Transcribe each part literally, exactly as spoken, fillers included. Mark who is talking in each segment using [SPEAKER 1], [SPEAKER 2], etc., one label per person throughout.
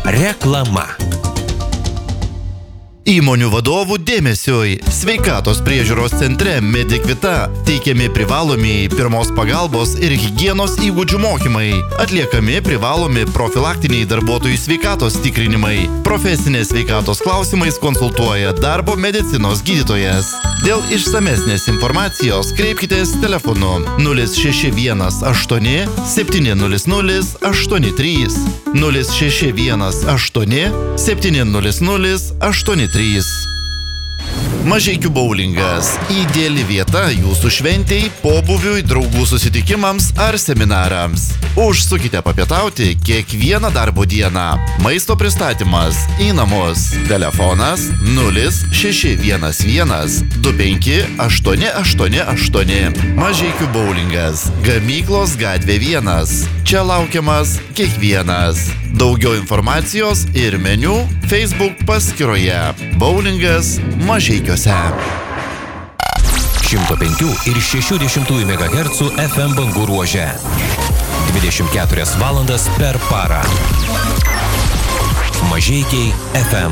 [SPEAKER 1] Reklama.
[SPEAKER 2] Įmonių vadovų dėmesiui. Sveikatos priežiūros centre Medikvita teikiami privalomi pirmos pagalbos ir higienos įgūdžių mokymai. Atliekami privalomi profilaktiniai darbuotojų sveikatos tikrinimai. Profesinės sveikatos klausimais konsultuoja darbo medicinos gydytojas. Dėl išsamesnės informacijos kreipkitės telefonu nulis šeši vienas aštuoni septyni nulis nulis aštuoni trys nulis šeši vienas aštuoni septyni nulis nulis aštuoni trys. Mažeikių boulingas – ideali vieta jūsų šventei, pobūviui, draugų susitikimams ar seminarams. Užsukite papietauti kiekvieną darbo dieną. Maisto pristatymas į namus. Telefonas nulis šeši vienas vienas du penki aštuoni aštuoni aštuoni. Mažeikių boulingas – Gamyklos gatvė vienas. Čia laukiamas kiekvienas. Daugiau informacijos ir meniu Facebook paskyroje. Boulingas Mažeikiuose.
[SPEAKER 1] šimto penkių ir šešių dešimtųjų megahercų F M bangų ruože. dvidešimt keturias valandas per parą. Mažeikiai F M.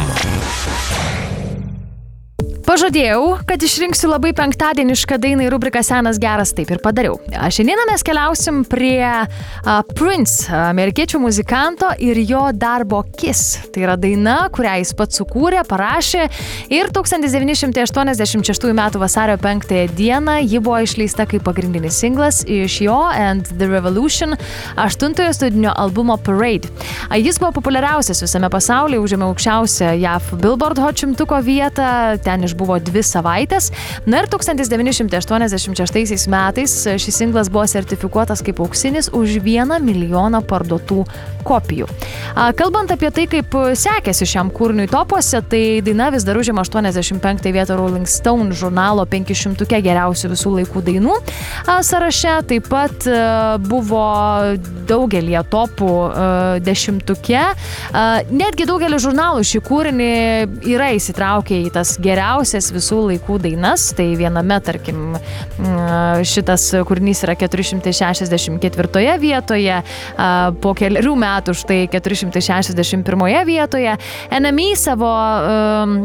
[SPEAKER 3] Pažadėjau, kad išrinksiu labai penktadienišką dainą į rubriką Senas geras, taip ir padariau. Šiandieną mes keliausim prie uh, Prince, amerikiečių muzikanto ir jo darbo Kiss. Tai yra daina, kurią jis pats sukūrė, parašė ir tūkstantis devyni šimtai aštuoniasdešimt šeštųjų metų vasario penktąją dieną ji buvo išleista kaip pagrindinis singlas iš jo And the Revolution aštuntojo studijinio albumo Parade. Jis buvo populiariausias visame pasaulyje, užėmė aukščiausią J A V Billboard Hot šimtuko vietą, ten iš buvo dvi savaitės. Na ir tūkstantis devyni šimtai aštuoniasdešimt šeštaisiais metais šis singlas buvo sertifikuotas kaip auksinis už vieną milijoną parduotų kopijų. Kalbant apie tai, kaip sekėsi šiam kūriniui topuose, tai daina vis dar užima aštuoniasdešimt penktąją vietą Rolling Stone žurnalo penkišimtuke geriausių visų laikų dainų sąraše. Taip pat buvo daugelį topų dešimtuke. Netgi daugelį žurnalų šį kūrinį yra įsitraukę į tas geriausias visų laikų dainas. Tai viename, tarkim, šitas kūrinys yra keturi šimtai šešiasdešimt ketvirtoje vietoje, po keliarių metų štai keturi šimtai šešiasdešimt pirmoje vietoje. N M E savo um,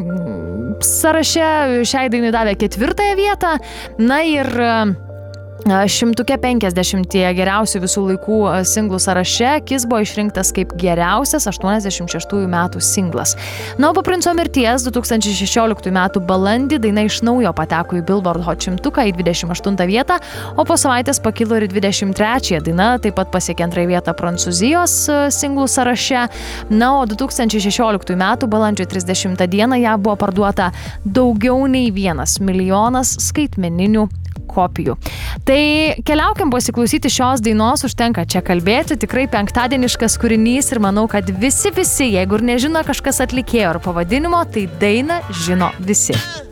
[SPEAKER 3] sąraše šiai dainai davė ketvirtąją vietą. Na ir šimtuke penkiasdešimtyje geriausių visų laikų singlų sąraše Kiss buvo išrinktas kaip geriausias aštuoniasdešimt šeštųjų metų singlas. Na, o po Princo mirties du tūkstančiai šešioliktųjų metų balandį daina iš naujo pateko į Billboard Hot šimtuką į dvidešimt aštuntą vietą, o po savaitės pakilo ir dvidešimt trečiąją. Daina taip pat pasiekė antrąją vietą Prancūzijos singlų sąraše. Na, o du tūkstančiai šešioliktųjų metų balandžio trisdešimtą dieną ją buvo parduota daugiau nei vienas milijonas skaitmeninių kopijų. Tai keliaukim pasiklausyti šios dainos, užtenka čia kalbėti, tikrai penktadieniškas kūrinys ir manau, kad visi visi, jeigu ir nežino kažkas atlikėjo ar pavadinimo, tai dainą žino visi.